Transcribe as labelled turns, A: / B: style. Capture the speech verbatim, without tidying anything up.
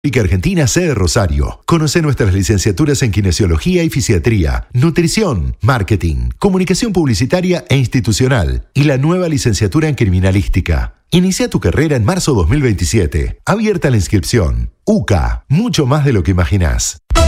A: Clínica Argentina sede Rosario. Conoce nuestras licenciaturas en Kinesiología y Fisiatría, Nutrición, Marketing, Comunicación Publicitaria e Institucional y la nueva licenciatura en Criminalística. Inicia tu carrera en marzo dos mil veintisiete. Abierta la inscripción. U C A, mucho más de lo que imaginás.